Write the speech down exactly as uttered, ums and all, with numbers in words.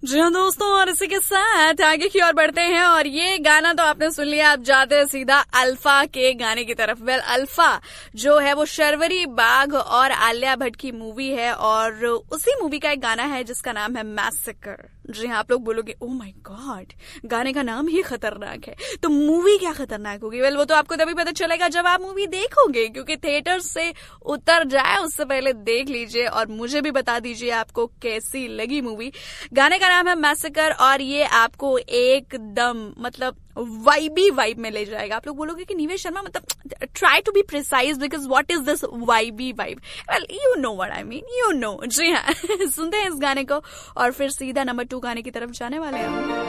जी हाँ दोस्तों, और इसी के साथ आगे की ओर बढ़ते हैं। और ये गाना तो आपने सुन लिया, आप जाते हैं सीधा अल्फा के गाने की तरफ। वेल अल्फा जो है वो शर्वरी बाघ और आलिया भट्ट की मूवी है, और उसी मूवी का एक गाना है जिसका नाम है मैसेकर। जी हाँ, आप लोग बोलोगे ओ माय गॉड, गाने का नाम ही खतरनाक है, तो मूवी क्या खतरनाक होगी? वेल वो तो आपको तभी पता चलेगा जब आप मूवी देखोगे, क्योंकि थिएटर से उतर जाए उससे पहले देख लीजिए और मुझे भी बता दीजिए आपको कैसी लगी मूवी। गाने का नाम है मैसेकर, और ये आपको एकदम मतलब वाइबी वाइब में ले जाएगा। आप लोग बोलोगे कि निवेश शर्मा मतलब try to be precise because what is this vibey vibe? Well you know what I mean, you know. जी हाँ सुनते हैं इस गाने को और फिर सीधा नंबर टू गाने की तरफ जाने वाले हैं।